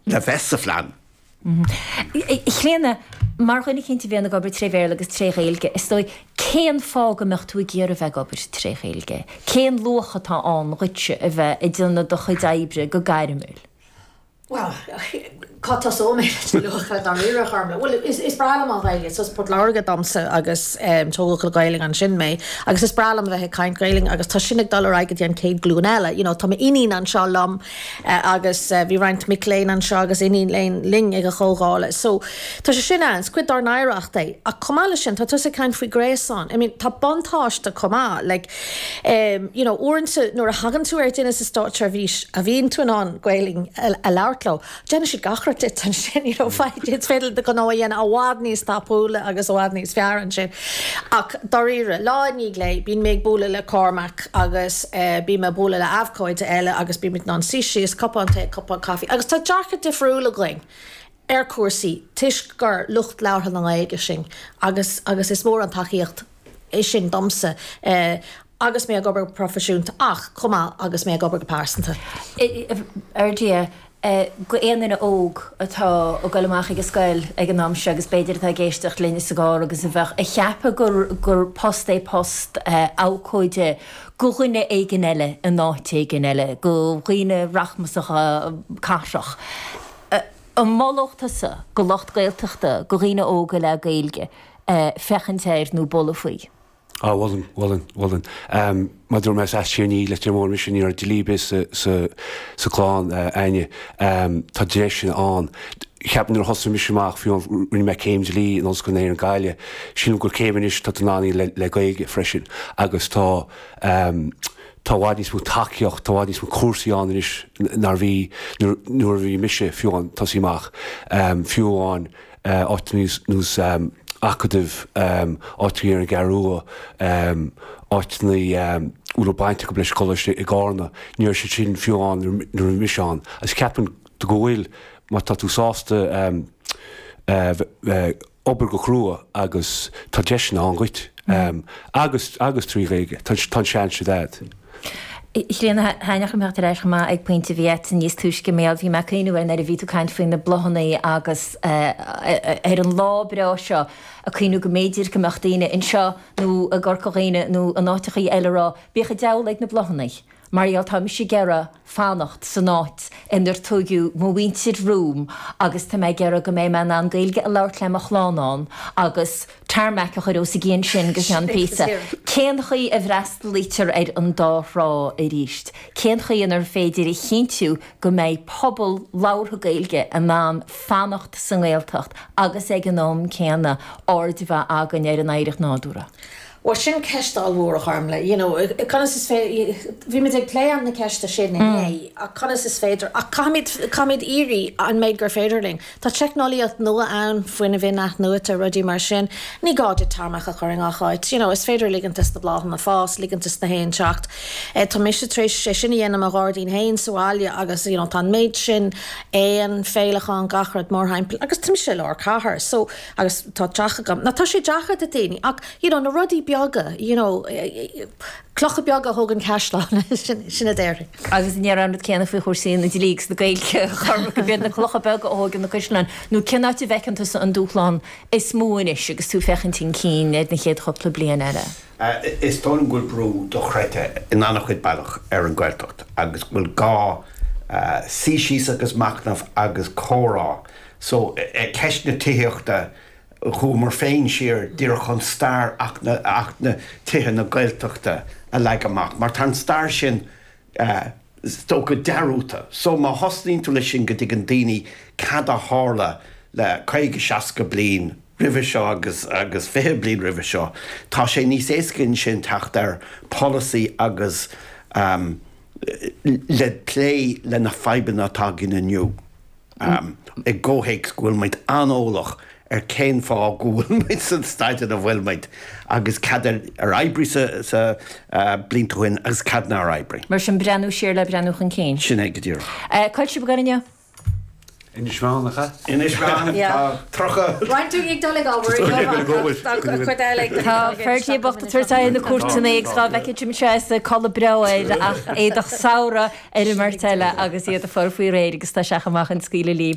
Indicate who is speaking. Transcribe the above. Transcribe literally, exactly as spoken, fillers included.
Speaker 1: le Westflan.
Speaker 2: Ich lerne mar chunig cinnta bhéanana gobar tréhhéir agus tréchéilge. Is dói céan fága mecht tú géar a bheith gobar tréchéilge. Céan lucha tá an ruite a bheith i dtíanana do chuid éibre go gairimúil.
Speaker 3: Well, Cata so mé lucha an riúra charmla. Well, is is bralam an bhaile, so port lága damsa agus um, tógail gailing an sin mé, agus is bralam bheith caint gailing agus tá sinnig dal aige díon céad glúnella. You know, tá inín an seo lom uh, agus uh, bhí reint miléin an seo agus inín lein ling ag a chógála. So tá sé sin an scuid ar nairach é. A comála sin tá tusa caint faoi gréasán. I mean, tá bantáiste comá, like, um, you know, orintse nuair a hagan tú ar duine sa státear bhís a bhíon tú an gailing a leirtló. Jenna si gachar it an sin, you know, fight it's féidir de gonáin a bhád níos tápóla agus a bhád níos fearan sin. Ach doíre láí lei bín méid bóla le Cormac agus uh, bí me bóla le afcóid eile agus bí mit ná síisios cupánta cupán caí. Agus tá dearcha difriúla gling. Ar cuasaí, tuis gur lucht lehartha na aige sin, agus, agus is mór an taíocht é sin domsa. Uh, agus mé a gobar profisiúnta ach chumá agus mé a gobar go pásanta.
Speaker 2: Ardí Uh, go éanana óg atá ó goileach agus scoil ag an námse agus beidir a géisteach lína sagá agus a bheith a cheappa gur gur post é post uh, ácóide go chuine éigen eile an náte éigen eile go chuoine rachmasacha cáiseach. Uh, an málachtasa go locht gailteachta go chuoine óga le gailge uh, fechantéir nó bolla faoi.
Speaker 4: Ah, wallen, wallen, wallen. Um, maar door mij zes jaar niet, let je maar misschien hier de liefde ze ze ze klaar en je um tradition aan. Ik heb nu nog een beetje gemaakt voor wanneer mij kwam te lie en ons kon naar een gailje. Misschien ook kwam is dat een aan le le gailje freshen. Agus ta um ta wadis moet takjoch, ta wadis moet koersie aan is naar wie naar wie misje voor aan tassie mag. Um voor aan uh at nieuws nieuws um acadh um, áitríar an garúa um, áitnaí um, úla bainte go leis coiste i gána, níor sé sin fiúán nar an misán. As ceapan do go bhfuil má tá tú sásta um, uh, uh, obair go chrúa agus tá deisna an gcuit. Um, agus agus trí réige, tá sean se dad.
Speaker 2: Ich lerne heinach am hart reich ma ag pointe viet níos túisce méal bhí me cíú ar ar a bhí tú caiint faoin na blohannaí agus ar an lábrá seo a cíú go méidir go meachtaíine in seo nó a gorcoíine nó an áitichaí eile bícha de le na blohannaí. Marial tá mi sé gera fannacht san náit inar tugiú mó vítir rúm agus tá mé gera go mé me an gailge a leir leim a chlánán agus tarmeice chu sa géan sin go an písa. Céan chuí a bhrest lítar ar an dárá a ríist. Céan chuí inar féidir i chinú go méid pobl láirtha gailge a ná fannacht san ghilteacht agus ag an nám céanna ordibh agan ar an éireach nádúra.
Speaker 3: Well, sin ceistal mhór a harmla, you know, canas is féidir, bhí me ag play an na ceista sin in é, a canas is féidir, a camid, camid íri an méid gur féidirling. Tá technoliacht nua an fuin a bhínacht nuat a rudí mar sin, ní gáide tarmach a churing a chuid. You know, is féidir ligantas na bláhan na fás, ligantas na héin seacht. Tá mis trééis sé sin dhéanam a gádaín héin soália agus, you know, tá méid sin éan féilech an gachrad mór heimpel, agus tá mis sé leir cahar. So, agus tá deacha gam. Na tá sé deacha a daoine, ach, you know, na rudí beaga, you know, clocha beaga hogan cashlán sinna déir.
Speaker 2: Agus in ar an céanna fao chósaíon na dílígs na gailge chorma go bhéad na clocha beaga ógan na Cuisleán. Nó ceannáte bheicanta an dúchláán is móis agus tú fechantín cín na chéad chopla blian eile.
Speaker 1: Is tó an gúil brú do chreite in annach chuid bailach ar an gcuilteacht agus bhfuil gá sísís agus macnamh agus córá. So ceist na tíochta chu mar féin siar dír chun star ach na ach na tithe na gailteachta a le amach. Mar tan star sin sto go dearúta. So má hosnín tú lei sin go dtí an daoine cad a hála le caige seaca blian ribhe seo agus agus fé blian ribhe seo. Tá sé níos écinn sin teacht ar policy agus um, le lé le na feiban atá gin inniu. Um, I ggóhéic gúil maid anólach ar céin fá gúil maid san staide a bhfuil maid agus cadar ar aibrí sa, sa uh, blintúin agus cadna ar aibrí.
Speaker 2: Mar sin breanú siar le breanúch an céin.
Speaker 1: Sin ag go dtír.
Speaker 2: Coil si bagainne?
Speaker 4: In Isránacha?
Speaker 1: In Isránacha trocha.
Speaker 3: Reinú ag dolig ábhar
Speaker 2: Tá fertí bochta tuairtaí na cuairtaí ag sá bheice Jim Chase a chola breáid ach éadach saora ar i marteile agus iad a forfuí réid agus tá seach amach an scíla lí.